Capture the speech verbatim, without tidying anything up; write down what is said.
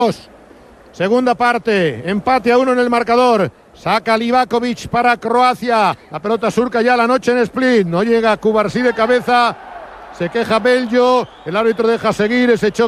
Segunda parte, empate a uno en el marcador. Saca Livakovic para Croacia. La pelota surca ya la noche en Split. No llega Cubarsí de cabeza. Se queja Bello. El árbitro deja seguir ese choque.